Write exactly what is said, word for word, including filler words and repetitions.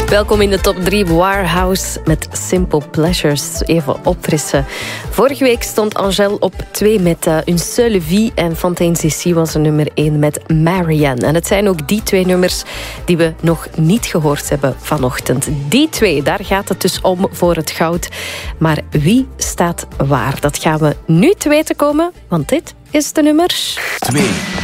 Welkom in de top drie. Warehouse met Simple Pleasures. Even opfrissen. Vorige week stond Angèle op twee met uh, Une Seule Vie. En Fontaine Sissi was er nummer één met Marianne. En het zijn ook die twee nummers die we nog niet gehoord hebben vanochtend. Die twee, daar gaat het dus om voor het goud. Maar wie staat waar? Dat gaan we nu te weten komen. Want dit is de nummer... twee.